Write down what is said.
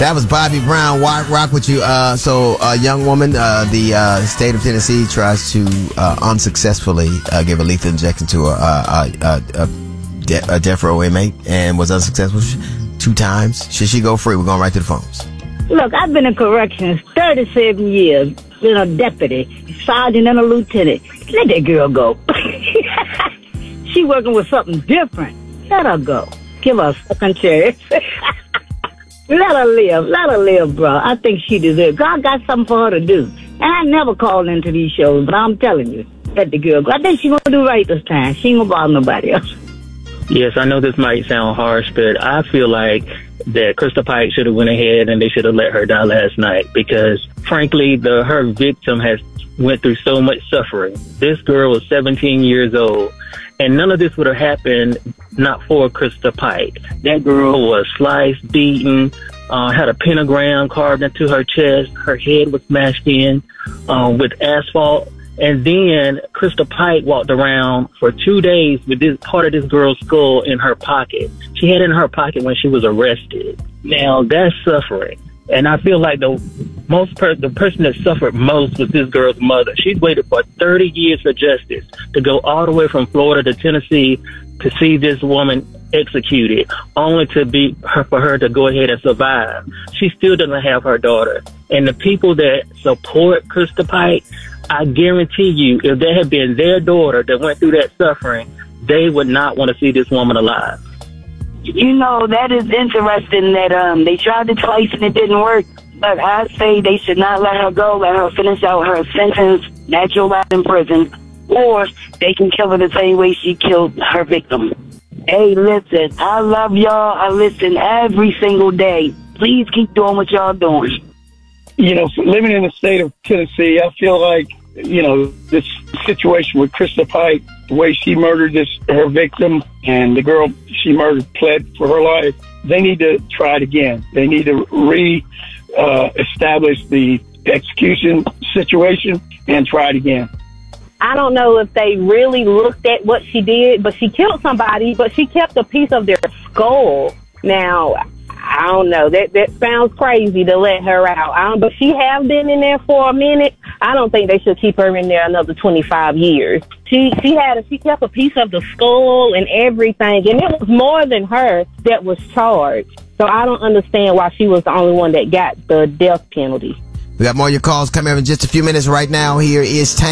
That was Bobby Brown. Rock with you. So a young woman, the state of Tennessee tries to unsuccessfully give a lethal injection to a death row inmate and was unsuccessful 2 times. Should she go free? We're going right to the phones. Look, I've been in corrections 37 years. Been a deputy, sergeant, and a lieutenant. Let that girl go. She working with something different. Let her go. Give her a second chance. Let her live, bro. I think she deserves. God got something for her to do. And I never call into these shows, but I'm telling you, let the girl go. I think she's going to do right this time. She ain't going to bother nobody else. Yes, I know this might sound harsh, but I feel like that Krista Pike should have went ahead and they should have let her die last night because, frankly, her victim has went through so much suffering. This girl was 17 years old, and none of this would have happened not for Krista Pike. That girl was sliced, beaten, had a pentagram carved into her chest. Her head was smashed in with asphalt. And then Krista Pike walked around for 2 days with this part of this girl's skull in her pocket. She had it in her pocket when she was arrested. Now, that's suffering. And I feel like the person that suffered most was this girl's mother. She's waited for 30 years for justice to go all the way from Florida to Tennessee to see this woman executed, only for her to go ahead and survive. She still doesn't have her daughter. And the people that support Krista Pike, I guarantee you, if that had been their daughter that went through that suffering, they would not want to see this woman alive. You know, that is interesting that they tried it twice and it didn't work. But I say they should not let her go, let her finish out her sentence, natural life in prison, or they can kill her the same way she killed her victim. Hey, listen, I love y'all. I listen every single day. Please keep doing what y'all doing. You know, living in the state of Tennessee, I feel like, you know, this situation with Krista Pike, the way she murdered her victim, and the girl she murdered pled for her life, they need to try it again. They need to establish the execution situation and try it again. I don't know if they really looked at what she did, but she killed somebody, but she kept a piece of their skull. Now, I don't know. That sounds crazy to let her out. But she have been in there for a minute. I don't think they should keep her in there another 25 years. She kept a piece of the skull and everything, and it was more than her that was charged. So I don't understand why she was the only one that got the death penalty. We got more of your calls coming up in just a few minutes. Right now, here is Tank.